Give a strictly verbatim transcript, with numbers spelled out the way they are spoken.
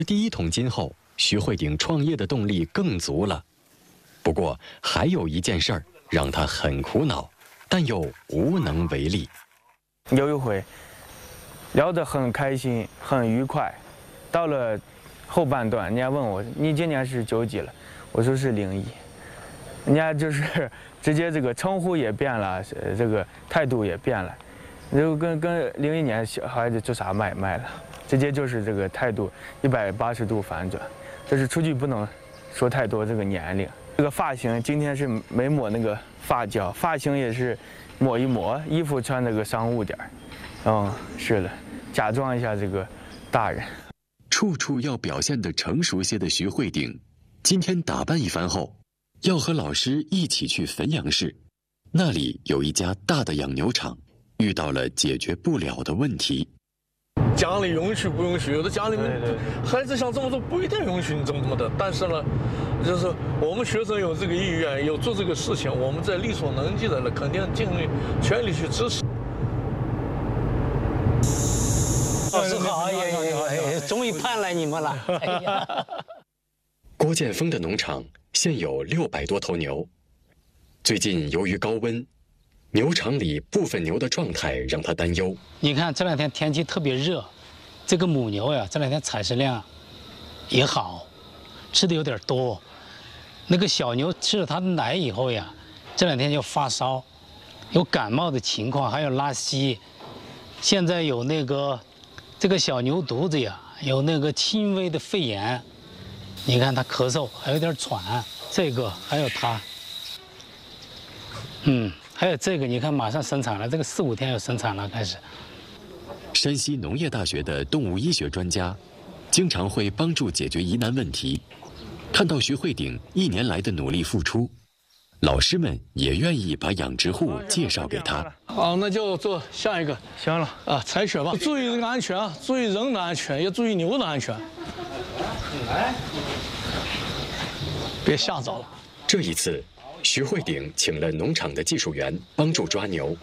第一桶金后，徐慧鼎创业的动力更足了。不过，还有一件事儿让他很苦恼，但又无能为力。 有一回，聊得很开心，很愉快。到了后半段，人家问我：“你今年是九几了？”我说是零一。人家就是直接这个称呼也变了，这个态度也变了，就跟跟零一年小孩子做啥卖卖了，直接就是这个态度一百八十度反转。这是出去不能说太多这个年龄。这个发型今天是没抹那个发胶，发型也是抹一抹，衣服穿那个商务点儿。嗯，是的，假装一下这个大人。 处处要表现得成熟些的徐慧鼎，今天打扮一番后，要和老师一起去汾阳市，那里有一家大的养牛场，遇到了解决不了的问题。 家里允许不允许？有的家里面孩子想这么做不一定允许你这么做的，但是呢，就是我们学生有这个意愿，有做这个事情，我们在力所能及的了，肯定尽力全力去支持。 老师好，也终于盼来你们了。哎呀， 郭建峰的农场现有六百多头牛，最近由于高温，牛场里部分牛的状态让他担忧。 你看这两天天气特别热，这个母牛呀，这两天产食量也好，吃的有点多。那个小牛吃了它的奶以后呀，这两天就发烧，有感冒的情况，还有拉稀。现在有那个这个小牛犊子呀，有那个轻微的肺炎。你看它咳嗽，还有点喘。这个还有它，嗯。还有这个，你看马上生产了，这个四五天要生产了，开始。 山西农业大学的动物医学专家，经常会帮助解决疑难问题。看到徐慧鼎一年来的努力付出，老师们也愿意把养殖户介绍给他。 好，那就做下一个。 行了啊，采血吧，注意这个安全啊，注意人的安全，也注意牛的安全。来，别吓着了。 这一次，徐慧鼎请了农场的技术员帮助抓牛。